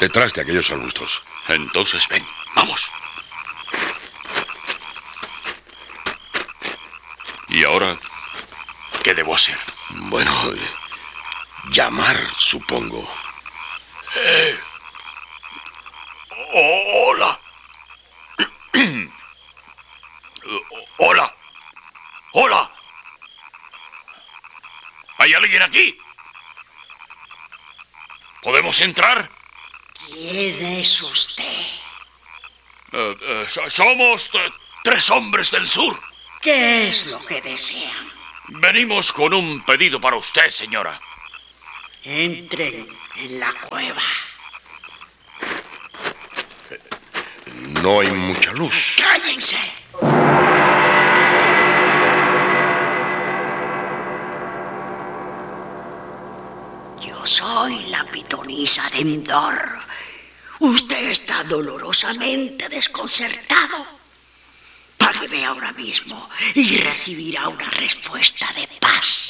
Detrás de aquellos arbustos. Entonces ven, vamos. ¿Y ahora qué debo hacer? Bueno, llamar, supongo. Hola. Hola. Hola. ¿Hay alguien aquí? ¿Podemos entrar? ¿Quién es usted? Somos 3 hombres del sur. ¿Qué es lo que desean? Venimos con un pedido para usted, señora. Entren en la cueva. No hay mucha luz. ¡Cállense! Yo soy la pitonisa de Endor. Usted está dolorosamente desconcertado. Págueme ahora mismo y recibirá una respuesta de paz.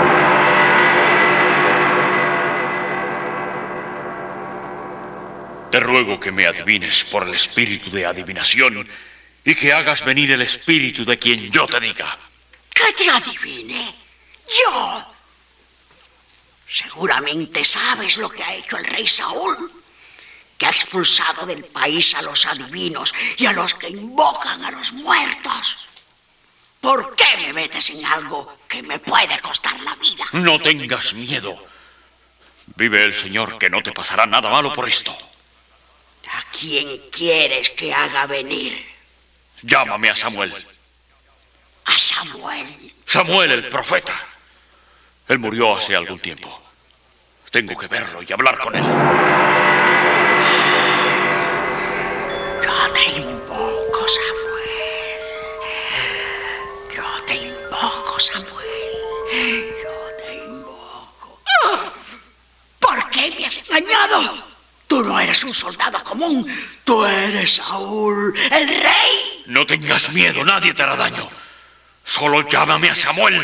Te ruego que me adivines por el espíritu de adivinación y que hagas venir el espíritu de quien yo te diga. ¿Que te adivine? ¿Yo? Seguramente sabes lo que ha hecho el rey Saúl, que ha expulsado del país a los adivinos y a los que invocan a los muertos. ¿Por qué me metes en algo que me puede costar la vida? No tengas miedo. Vive el Señor, que no te pasará nada malo por esto. ¿A quién quieres que haga venir? Llámame a Samuel. ¿A Samuel? Samuel, el profeta. Él murió hace algún tiempo. Tengo que verlo y hablar con él. Yo te invoco, Samuel. Yo te invoco, Samuel. Yo te invoco. ¿Por qué me has engañado? Tú no eres un soldado común. Tú eres Saúl, el rey. No tengas miedo, nadie te hará daño. Solo llámame a Samuel.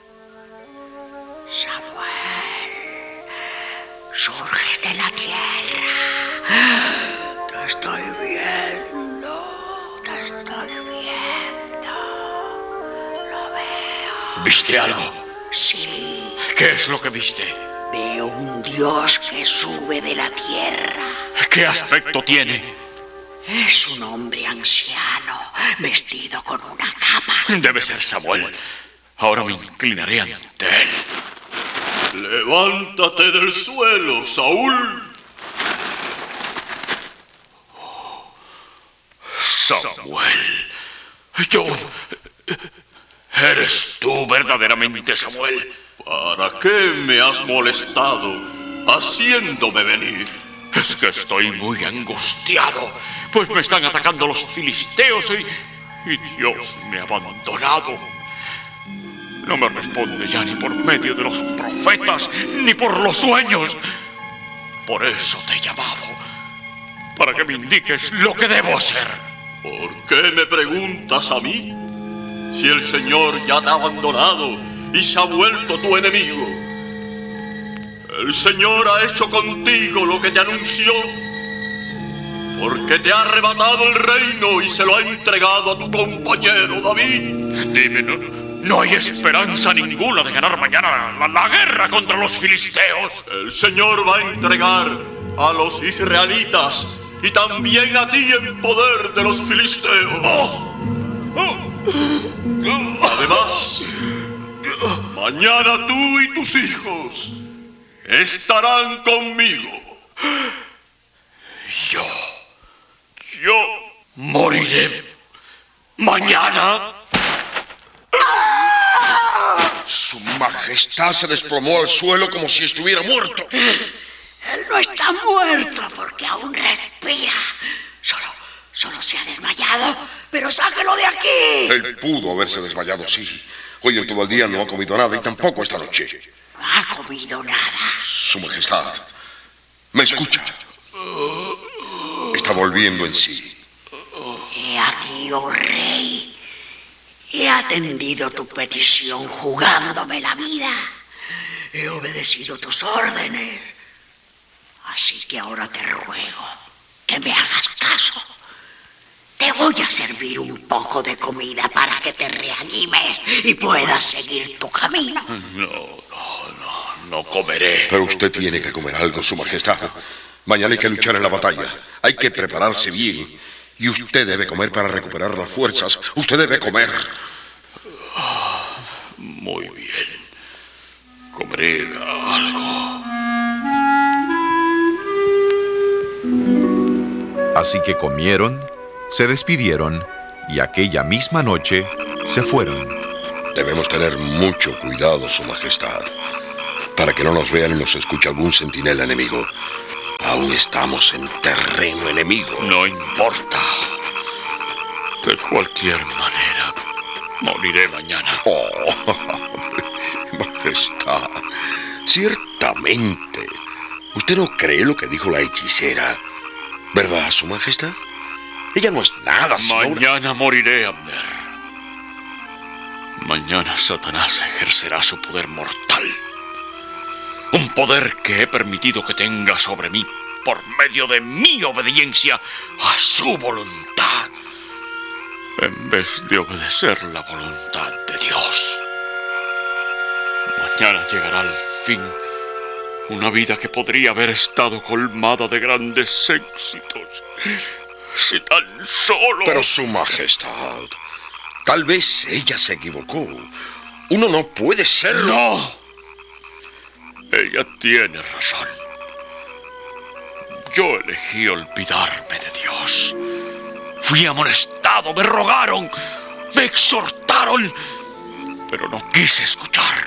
Samuel, surges de la tierra. Te estoy viendo. Te estoy viendo. Lo veo. ¿Viste algo? Sí. ¿Qué es lo que viste? Veo un dios que sube de la tierra. ¿Qué aspecto tiene? Es un hombre anciano, vestido con una capa. Debe ser Samuel. Ahora me inclinaré ante él. Levántate del suelo, Saúl. Samuel. ¿Eres tú verdaderamente Samuel? ¿Para qué me has molestado haciéndome venir? Es que estoy muy angustiado, pues me están atacando los filisteos y Dios me ha abandonado. No me responde ya ni por medio de los profetas, ni por los sueños. Por eso te he llamado, para que me indiques lo que debo hacer. ¿Por qué me preguntas a mí? Si el Señor ya te ha abandonado y se ha vuelto tu enemigo. El Señor ha hecho contigo lo que te anunció, porque te ha arrebatado el reino y se lo ha entregado a tu compañero David. Dime, no hay esperanza ninguna de ganar mañana la guerra contra los filisteos. El Señor va a entregar a los israelitas y también a ti en poder de los filisteos. Además, mañana tú y tus hijos estarán conmigo. Yo moriré mañana. Su majestad se desplomó al suelo como si estuviera muerto. Él no está muerto porque aún respira. Solo se ha desmayado, pero sáquelo de aquí. Él pudo haberse desmayado, sí. Hoy en todo el día no ha comido nada y tampoco esta noche. No ha comido nada. Su majestad, ¿me escucha? Está volviendo en sí. He aquí, oh rey, he atendido tu petición jugándome la vida. He obedecido tus órdenes. Así que ahora te ruego que me hagas caso. Te voy a servir un poco de comida para que te reanimes y puedas seguir tu camino. No comeré. Pero usted tiene que comer algo, Su Majestad. Mañana hay que luchar en la batalla. Hay que prepararse bien. Y usted debe comer para recuperar las fuerzas. Usted debe comer. Muy bien. Comeré algo. Así que comieron, se despidieron y aquella misma noche se fueron. Debemos tener mucho cuidado, Su Majestad, para que no nos vean y nos escuche algún centinela enemigo. Aún estamos en terreno enemigo. No importa. De cualquier manera, moriré mañana. Oh, Majestad, ciertamente. ¿Usted no cree lo que dijo la hechicera? ¿Verdad, Su Majestad? Ella no es nada, sino Mañana moriré, Abner. Mañana Satanás ejercerá su poder mortal. Un poder que he permitido que tenga sobre mí por medio de mi obediencia a su voluntad, en vez de obedecer la voluntad de Dios. Mañana llegará al fin una vida que podría haber estado colmada de grandes éxitos, si tan solo... Pero, Su Majestad, tal vez ella se equivocó. Uno no puede serlo. No. Ella tiene razón. Yo elegí olvidarme de Dios. Fui amonestado, me rogaron, me exhortaron, pero no quise escuchar.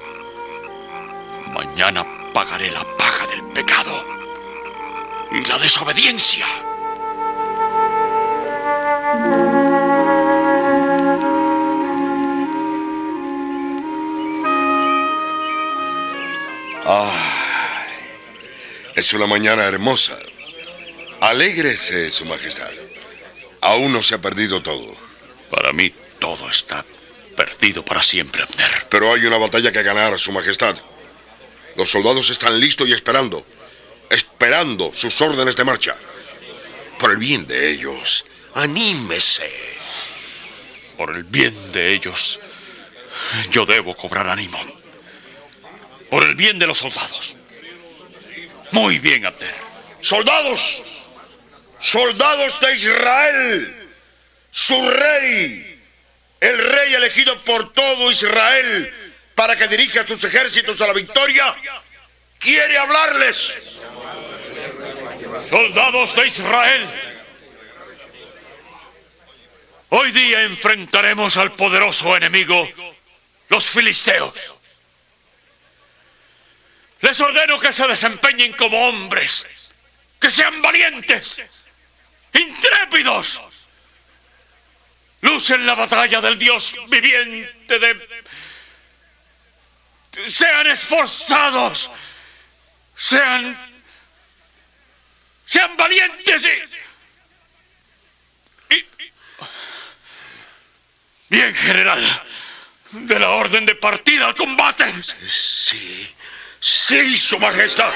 Mañana pagaré la paga del pecado y la desobediencia. Es una mañana hermosa. Alégrese, Su Majestad. Aún no se ha perdido todo. Para mí todo está perdido para siempre, Abner. Pero hay una batalla que ganar, Su Majestad. Los soldados están listos y esperando sus órdenes de marcha. Por el bien de ellos, anímese. Por el bien de ellos, yo debo cobrar ánimo. Por el bien de los soldados. Muy bien, Abner. ¡Soldados! ¡Soldados de Israel! ¡Su rey! El rey elegido por todo Israel para que dirija sus ejércitos a la victoria, quiere hablarles. Soldados de Israel, hoy día enfrentaremos al poderoso enemigo, los filisteos. Les ordeno que se desempeñen como hombres, que sean valientes, intrépidos. Luchen la batalla del Dios viviente sean esforzados, sean valientes y... Bien, general, de la orden de partida al combate. Sí, Su Majestad.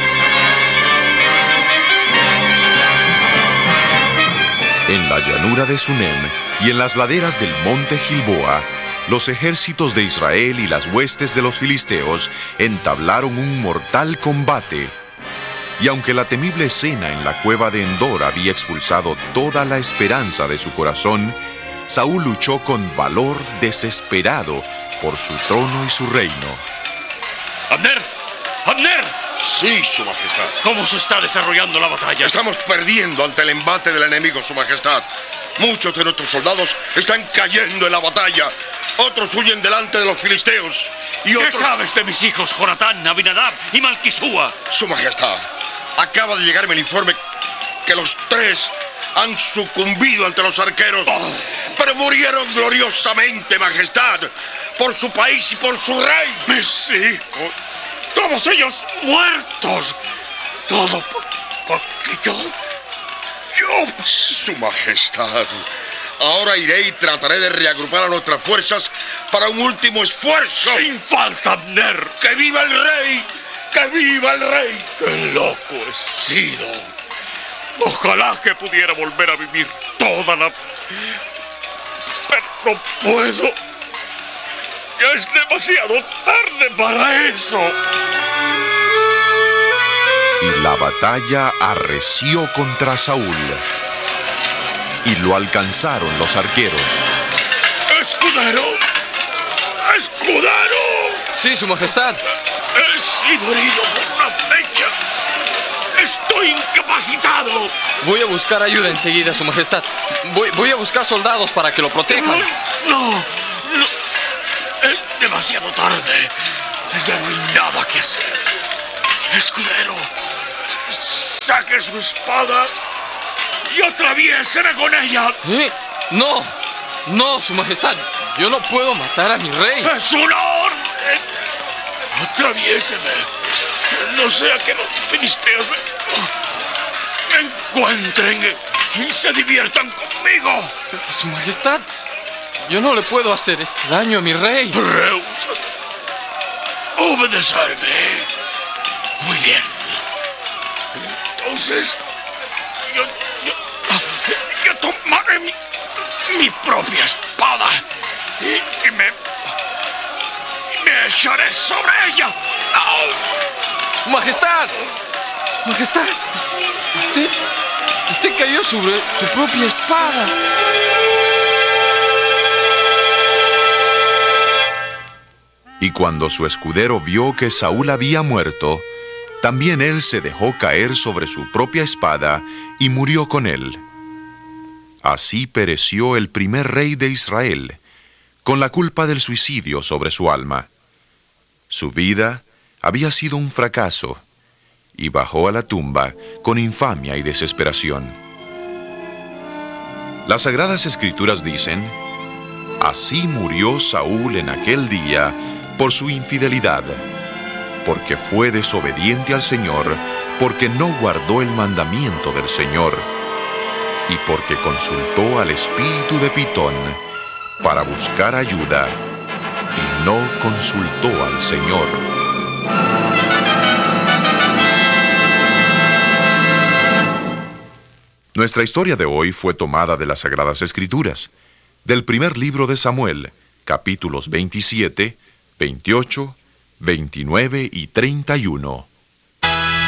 En la llanura de Sunem y en las laderas del monte Gilboa, los ejércitos de Israel y las huestes de los filisteos entablaron un mortal combate. Y aunque la temible escena en la cueva de Endor había expulsado toda la esperanza de su corazón, Saúl luchó con valor desesperado por su trono y su reino. ¡Abner! ¡Abner! Sí, Su Majestad. ¿Cómo se está desarrollando la batalla? Estamos perdiendo ante el embate del enemigo, Su Majestad. Muchos de nuestros soldados están cayendo en la batalla. Otros huyen delante de los filisteos. ¿Qué sabes de mis hijos, Jonatán, Abinadab y Malquisúa? Su Majestad, acaba de llegarme el informe que los tres han sucumbido ante los arqueros. Pero murieron gloriosamente, Majestad, por su país y por su rey. Mis hijos, todos ellos muertos. Todo porque yo... Su Majestad, ahora iré y trataré de reagrupar a nuestras fuerzas para un último esfuerzo. ¡Sin falta, Abner! ¡Que viva el rey! ¡Que viva el rey! ¡Qué loco he sido! Ojalá que pudiera volver a vivir toda la... Pero no puedo. Ya es demasiado tarde para eso. Y la batalla arreció contra Saúl. Y lo alcanzaron los arqueros. ¡Escudero! ¡Escudero! Sí, Su Majestad. He sido herido por una flecha. Estoy incapacitado. Voy a buscar ayuda enseguida, Su Majestad. Voy a buscar soldados para que lo protejan. No. Es demasiado tarde. Ya no hay nada que hacer. Escudero, saque su espada y atraviéseme con ella. No, Su Majestad. Yo no puedo matar a mi rey. ¡Es una orden! Atraviéseme. No sea que los filisteos me encuentren y se diviertan conmigo. Su Majestad, yo no le puedo hacer este daño a mi rey. ¿Rehusas obedecerme? Muy bien. Entonces, yo tomaré mi propia espada y me echaré sobre ella. Su Majestad, usted cayó sobre su propia espada. Y cuando su escudero vio que Saúl había muerto, también él se dejó caer sobre su propia espada y murió con él. Así pereció el primer rey de Israel, con la culpa del suicidio sobre su alma. Su vida había sido un fracaso, y bajó a la tumba con infamia y desesperación. Las Sagradas Escrituras dicen: así murió Saúl en aquel día por su infidelidad, porque fue desobediente al Señor, porque no guardó el mandamiento del Señor, y porque consultó al espíritu de Pitón para buscar ayuda, y no consultó al Señor. Nuestra historia de hoy fue tomada de las Sagradas Escrituras, del primer libro de Samuel, capítulos 27, 28, 29 y 31.